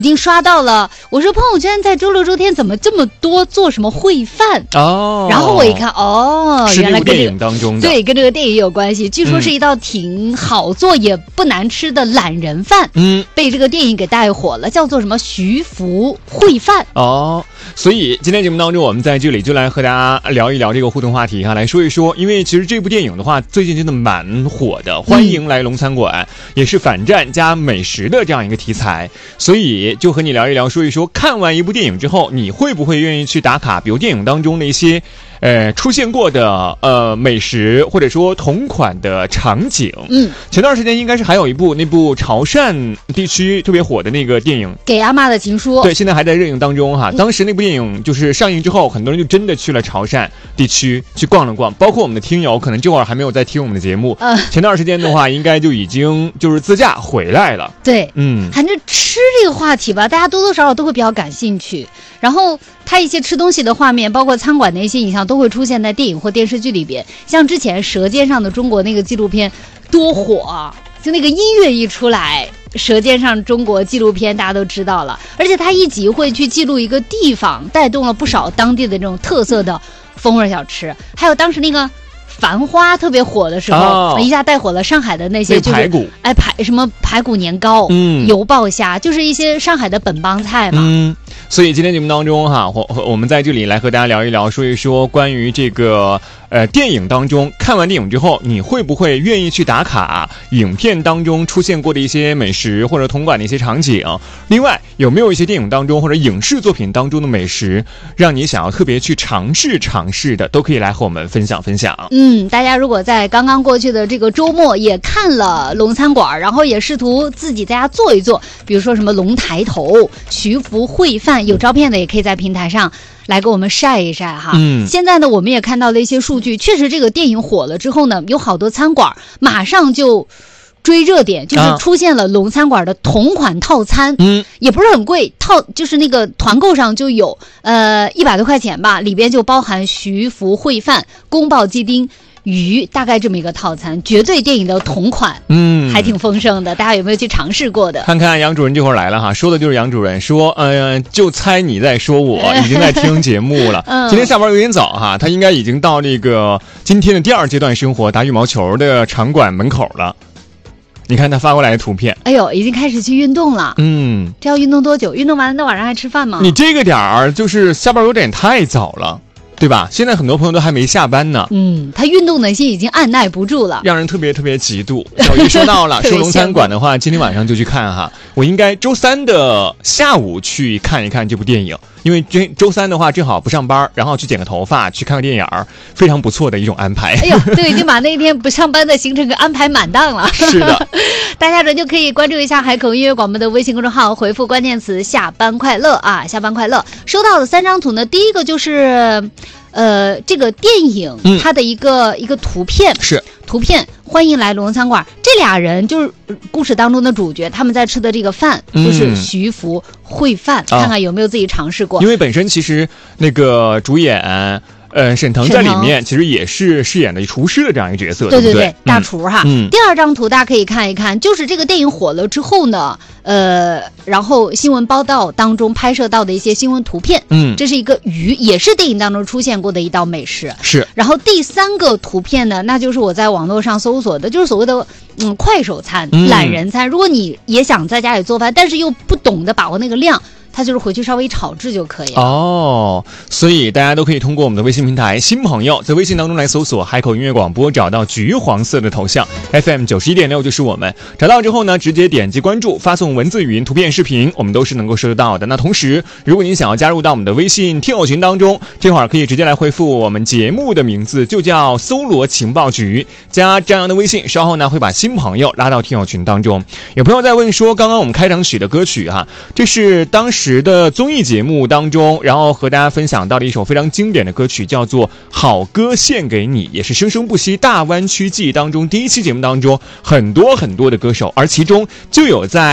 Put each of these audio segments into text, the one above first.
已经刷到了，我说朋友圈在周六周天怎么这么多做什么烩饭哦， 然后我一看是原来跟电影当中的， 对，跟这个电影有关系，据说是一道挺好做也不难吃的懒人饭，被这个电影给带火了，叫做什么徐福烩饭哦。所以今天节目当中我们在这里就来和大家聊一聊这个互动话题哈，来说一说，因为其实这部电影的话最近真的蛮火的，欢迎来龙餐馆，也是反战加美食的这样一个题材，所以就和你聊一聊，说一说看完一部电影之后你会不会愿意去打卡，比如电影当中的一些出现过的美食，或者说同款的场景。前段时间应该是还有一部那部潮汕地区特别火的那个电影《 给阿妈的情书》， 对，现在还在热映当中哈。当时那部电影就是上映之后，很多人就真的去了潮汕地区去逛了逛，包括我们的听友可能这会儿还没有在听我们的节目，前段时间的话应该就已经就是自驾回来了。 对，反正吃这个话题吧，大家多多少少都会比较感兴趣，然后它一些吃东西的画面，包括餐馆的一些影像都会出现在电影或电视剧里边。像之前《舌尖上的中国》那个纪录片多火啊，就那个音乐一出来，《舌尖上中国》纪录片大家都知道了，而且它一集会去记录一个地方，带动了不少当地的这种特色的风味小吃。还有当时那个繁花特别火的时候，一下带火了上海的那些就是排骨， 什么排骨年糕，油爆虾，就是一些上海的本帮菜嘛。 所以今天节目当中哈，我们在这里来和大家聊一聊，说一说关于这个电影当中，看完电影之后你会不会愿意去打卡影片当中出现过的一些美食或者同馆的一些场景。另外有没有一些电影当中或者影视作品当中的美食让你想要特别去尝试的，都可以来和我们分享分享。 大家如果在刚刚过去的这个周末也看了龙餐馆，然后也试图自己在家做一做，比如说什么龙抬头、徐福烩饭，有照片的也可以在平台上来给我们晒一晒哈。现在呢我们也看到了一些数据，确实这个电影火了之后呢，有好多餐馆马上就追热点，就是出现了龙餐馆的同款套餐，也不是很贵，就是那个团购上就有100多块钱吧，里边就包含徐福烩饭、宫保鸡丁、鱼，大概这么一个套餐，绝对电影的同款，还挺丰盛的，大家有没有去尝试过的？ 看看杨主任这会儿来了哈，说的就是杨主任说，就猜你在说我，已经在听节目了。今天下班有点早哈，他应该已经到这个今天的第2阶段生活打羽毛球的场馆门口了。你看他发过来的图片， 哎呦，已经开始去运动了。这要运动多久？运动完那晚上还吃饭吗？ 你这个点儿就是下班有点太早了，对吧？现在很多朋友都还没下班呢。 他运动的心已经按耐不住了， 让人特别特别嫉妒。小鱼说到了，说龙餐馆的话，今天晚上就去看哈。我应该周3的下午去看一看这部电影，因为周3的话正好不上班，然后去剪个头发，去看个电影，非常不错的一种安排。 哎呦，对，已经把那一天不上班的行程给安排满当了。 是的， 大家就可以关注一下海口音乐广播的微信公众号，回复关键词下班快乐啊，下班快乐。收到的3张图呢，第一个就是这个电影它的一个图片， 是图片，欢迎来龙餐馆。这俩人就是故事当中的主角，他们在吃的这个饭就是徐福烩饭，看看有没有自己尝试过。 因为本身其实那个主演沈腾在里面其实也是饰演的厨师的这样一个角色，对不对？ 大厨哈。第2张图大家可以看一看，就是这个电影火了之后呢，然后新闻报道当中拍摄到的一些新闻图片，这是一个鱼，也是电影当中出现过的一道美食。 是。 然后第3个图片呢，那就是我在网络上搜索的，就是所谓的快手餐、懒人餐。如果你也想在家里做饭，但是又不懂得把握那个量，它就是回去稍微炒制就可以了。 所以大家都可以通过我们的微信平台，新朋友在微信当中来搜索海口音乐广播，找到橘黄色的头像 FM 91.6就是我们。找到之后呢，直接点击关注，发送文字、语音、图片、视频，我们都是能够收得到的。那同时，如果您想要加入到我们的微信听友群当中，这会儿可以直接来回复我们节目的名字，就叫搜罗情报局，加张扬的微信，稍后呢会把新朋友拉到听友群当中。有朋友在问说，刚刚我们开场曲的歌曲这是当时的综艺节目当中，然后和大家分享到的一首非常经典的歌曲，叫做《好歌献给你》，也是生生不息大湾区记忆当中第1期节目当中很多很多的歌手，而其中就有在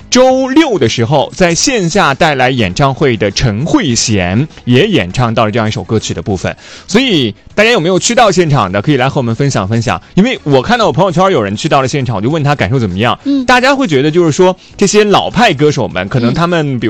周六的时候在线下带来演唱会的陈慧娴也演唱到了这样一首歌曲的部分，所以大家有没有去到现场的可以来和我们分享分享。因为我看到我朋友圈有人去到了现场，我就问他感受怎么样。大家会觉得就是说这些老派歌手们可能他们比如